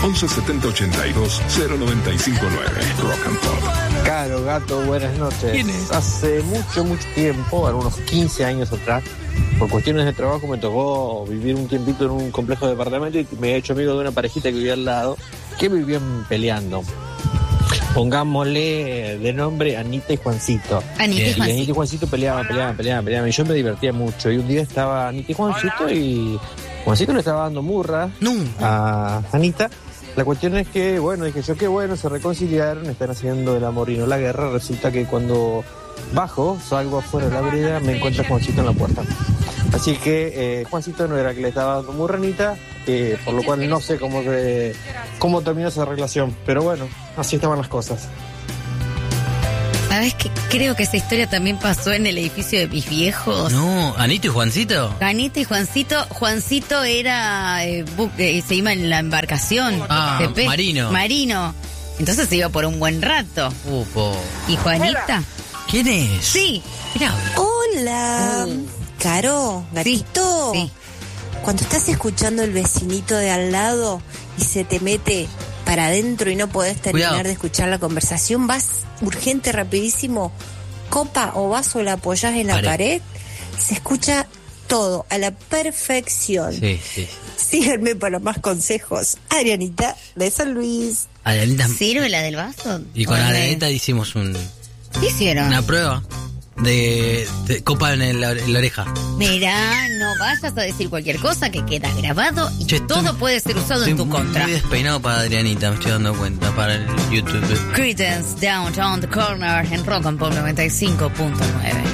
11 70 82 0959. Rock and Pop. Caro, gato, buenas noches. ¿Quién es? Hace mucho tiempo, unos 15 años atrás, por cuestiones de trabajo me tocó vivir un tiempito en un complejo de departamento y me he hecho amigo de una parejita que vivía al lado, que vivían peleando. Pongámosle de nombre Anita y Juancito. Anita Y Juancito peleaban. Y yo me divertía mucho. Y un día estaba Anita y Juancito y Juancito le estaba dando murra a Anita. La cuestión es que, bueno, dije yo, qué bueno, se reconciliaron, están haciendo el amor y no la guerra. Resulta que cuando bajo, salgo afuera de la vereda, me encuentro a Juancito en la puerta. Así que Juancito no era que le estaba dando murra a Anita, por lo cual no sé cómo terminó esa relación. Pero bueno, así estaban las cosas. ¿Sabes qué? Creo que esa historia también pasó en el edificio de mis viejos. No, ¿Anito y Juancito? Anita y Juancito. Juancito era se iba en la embarcación. Pepe. Marino. Entonces se iba por un buen rato. ¿Y Juanita? ¿Quién es? Sí. Mirá. Hola. Caro, gatito. Sí. Cuando estás escuchando el vecinito de al lado y se te mete para adentro y no podés terminar de escuchar la conversación, vas urgente, rapidísimo, copa o vaso, la apoyás en la pared, se escucha todo a la perfección. Sí. Síganme para más consejos. Adrianita de San Luis. Adrianita. ¿Sirve la del vaso? Y con Adrianita hicimos ¿Qué hicieron? una prueba de copa en la oreja. Mirá, no vayas a decir cualquier cosa que queda grabado y todo puede ser usado en tu contra. Estoy despeinado para Adrianita, me estoy dando cuenta, para el YouTube. Creedence Downtown the Corner en Rock and Pop 95.9.